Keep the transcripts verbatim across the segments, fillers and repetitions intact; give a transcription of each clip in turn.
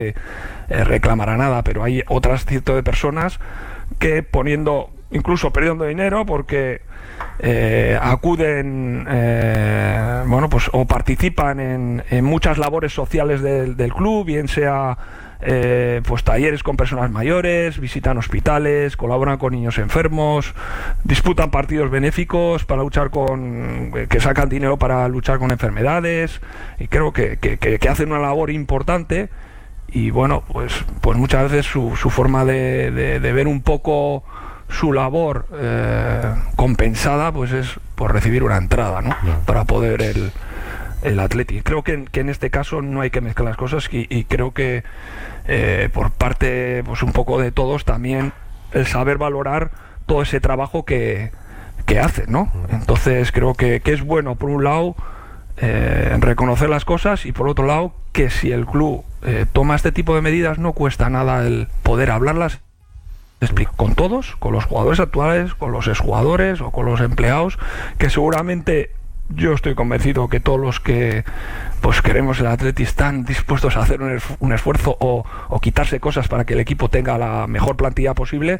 eh, reclamará nada, pero hay otras cierto de personas que poniendo, incluso perdiendo dinero porque eh, acuden eh, bueno pues o participan en, en muchas labores sociales del, del club, bien sea eh, pues talleres con personas mayores, visitan hospitales, colaboran con niños enfermos, disputan partidos benéficos para luchar con que sacan dinero para luchar con enfermedades, y creo que, que, que, que hacen una labor importante. Y bueno, pues pues muchas veces su, su forma de, de, de ver un poco su labor eh, compensada pues es por recibir una entrada, ¿no? No. Para poder el, el Athletic. Creo que, que en este caso no hay que mezclar las cosas, y, y creo que eh, por parte pues un poco de todos también el saber valorar todo ese trabajo que, que hacen, ¿no? Entonces creo que, que es bueno por un lado eh, reconocer las cosas, y por otro lado que si el club eh, toma este tipo de medidas no cuesta nada el poder hablarlas con todos, con los jugadores actuales, con los exjugadores o con los empleados, que seguramente yo estoy convencido que todos los que pues queremos el Athletic están dispuestos a hacer un, un esfuerzo o, o quitarse cosas para que el equipo tenga la mejor plantilla posible,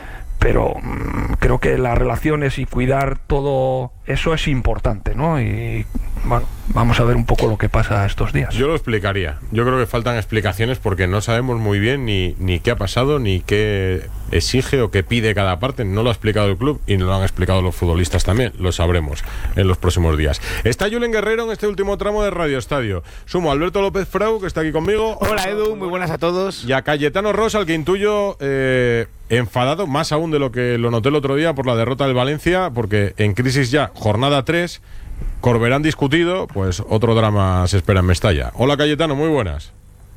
pero mmm, creo que las relaciones y cuidar todo eso es importante, ¿no? Y bueno, vamos a ver un poco lo que pasa estos días. Yo lo explicaría. Yo creo que faltan explicaciones porque no sabemos muy bien ni, ni qué ha pasado, ni qué exige o qué pide cada parte. No lo ha explicado el club y no lo han explicado los futbolistas también. Lo sabremos en los próximos días. Está Julen Guerrero en este último tramo de Radio Estadio. Sumo a Alberto López Frau, que está aquí conmigo. Hola Edu, muy buenas a todos. Y a Cayetano Ross, al que intuyo eh, enfadado, más aún de lo que lo noté el otro día por la derrota del Valencia, porque en crisis ya, jornada tres, Corberán discutido, pues otro drama se espera en Mestalla. Hola Cayetano, muy buenas.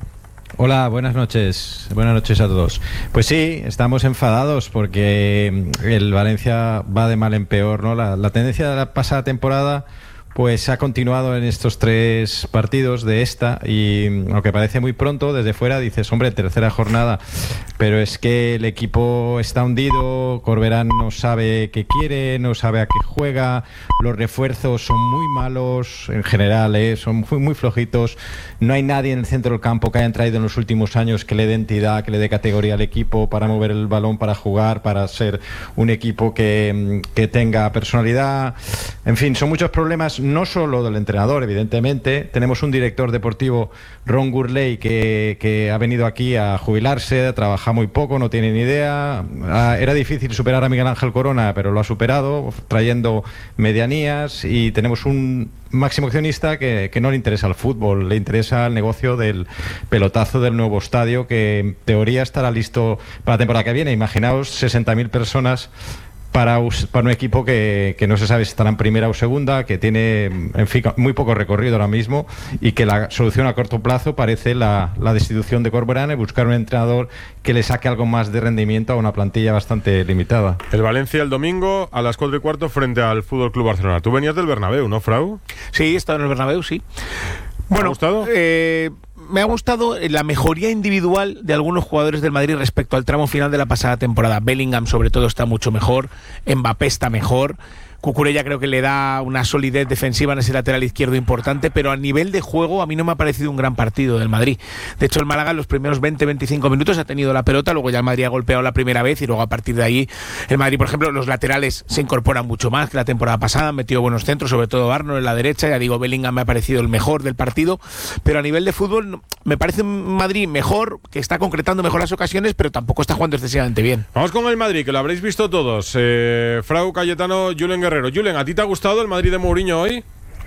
Hola, buenas noches. Buenas noches a todos. Pues sí, estamos enfadados porque el Valencia va de mal en peor, ¿no? La, la tendencia de la pasada temporada pues ha continuado en estos tres partidos de esta, y aunque parece muy pronto, desde fuera dices, hombre, tercera jornada, pero es que el equipo está hundido, Corberán no sabe qué quiere, no sabe a qué juega, los refuerzos son muy malos en general, ¿eh? Son muy, muy flojitos, no hay nadie en el centro del campo que hayan traído en los últimos años que le dé entidad, que le dé categoría al equipo para mover el balón, para jugar, para ser un equipo que, que tenga personalidad. En fin, son muchos problemas, no solo del entrenador, evidentemente. Tenemos un director deportivo, Ron Gurley, que, que ha venido aquí a jubilarse, trabaja muy poco, no tiene ni idea. Ah, era difícil superar a Miguel Ángel Corona, pero lo ha superado, trayendo medianías, y tenemos un máximo accionista que, que no le interesa el fútbol, le interesa el negocio del pelotazo del nuevo estadio, que en teoría estará listo para la temporada que viene. Imaginaos sesenta mil personas Para, para un equipo que, que no se sabe si estará en primera o segunda, que tiene, en fin, muy poco recorrido ahora mismo, y que la solución a corto plazo parece la, la destitución de Corberán y buscar un entrenador que le saque algo más de rendimiento a una plantilla bastante limitada. El Valencia el domingo a las cuatro y cuarto frente al Fútbol Club Barcelona. Tú venías del Bernabéu, ¿no, Frau? Sí, he estado en el Bernabéu, sí. ¿Te bueno, ha gustado? Eh... Me ha gustado la mejoría individual de algunos jugadores del Madrid respecto al tramo final de la pasada temporada. Bellingham, sobre todo, está mucho mejor. Mbappé está mejor. Cucurella creo que le da una solidez defensiva en ese lateral izquierdo importante, pero a nivel de juego a mí no me ha parecido un gran partido del Madrid. De hecho, el Málaga en los primeros veinte a veinticinco minutos ha tenido la pelota, luego ya el Madrid ha golpeado la primera vez, y luego a partir de ahí el Madrid, por ejemplo, los laterales se incorporan mucho más que la temporada pasada, han metido buenos centros, sobre todo Arnold en la derecha. Ya digo, Bellingham me ha parecido el mejor del partido, pero a nivel de fútbol me parece un Madrid mejor, que está concretando mejor las ocasiones, pero tampoco está jugando excesivamente bien. Vamos con el Madrid, que lo habréis visto todos. Eh, Frau, Cayetano, Julen Guerrero. Julen, ¿a ti te ha gustado el Madrid de Mourinho hoy?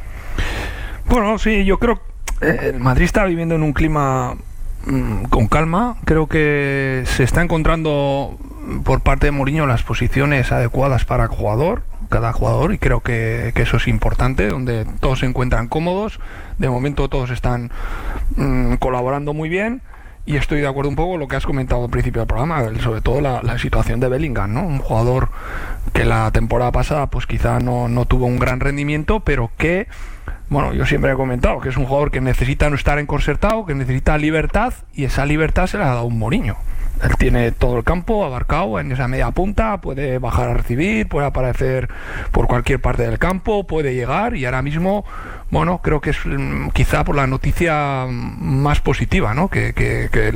Bueno, sí, yo creo que el Madrid está viviendo en un clima mmm, con calma. Creo que se está encontrando por parte de Mourinho las posiciones adecuadas para el jugador, cada jugador, y creo que, que eso es importante, donde todos se encuentran cómodos. De momento todos están mmm, colaborando muy bien. Y estoy de acuerdo un poco con lo que has comentado al principio del programa, sobre todo la, la situación de Bellingham, ¿no? Un jugador que la temporada pasada pues quizá no, no tuvo un gran rendimiento, pero que, bueno, yo siempre he comentado que es un jugador que necesita no estar encorsetado, que necesita libertad, y esa libertad se la ha dado un Mourinho. Él tiene todo el campo abarcado en esa media punta, puede bajar a recibir, puede aparecer por cualquier parte del campo, puede llegar, y ahora mismo, bueno, creo que es quizá por la noticia más positiva, ¿no? Que, que, que